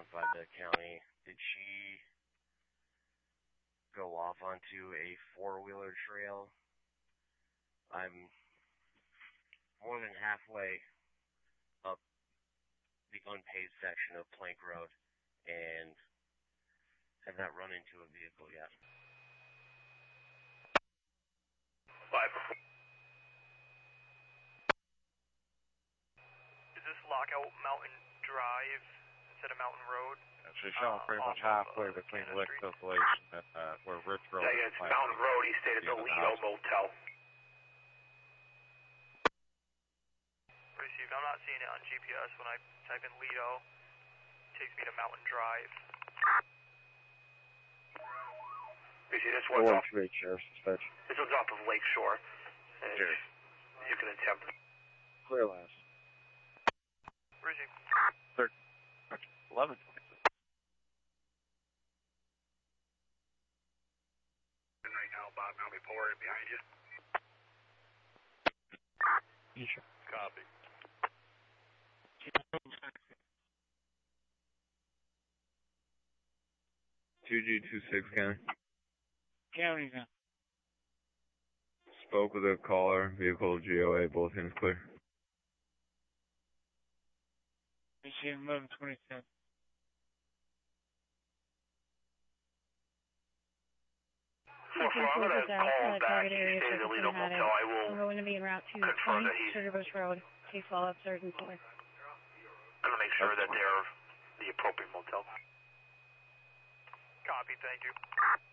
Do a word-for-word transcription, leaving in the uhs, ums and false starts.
one five to the county. Did she go off onto a four-wheeler trail? I'm more than halfway up the unpaved section of Plank Road and have not run into a vehicle yet. Five. Is this Lockout Mountain Drive instead of Mountain Road? She's showing uh, pretty much halfway of, uh, between Lick Distillation and uh, where Rich Road yeah, is. Yeah, it's Mountain Road. He stayed at the Lido Motel. Received. I'm not seeing it on G P S. When I type in Lido, it takes me to Mountain Drive. You see, this one's off. Sheriff's Dispatch. This one's off of Lakeshore. And Cheers. You can attempt it. Clear last. Received. Third. eleven twenty-six. Right now, Bob, now be pouring behind you. You sure? Copy. two G two six County. County now. Spoke with a caller, vehicle G O A, both hands clear. Machine eleven twenty-seven. Four four, I'm going to call back. He stayed at the Lido Motel. I will We're going to be en route to confirm twenty that he's... Sugar Bush Road. Please follow up Sergeant Fuller. I'm going to make sure that they're the appropriate motel. Copy, thank you.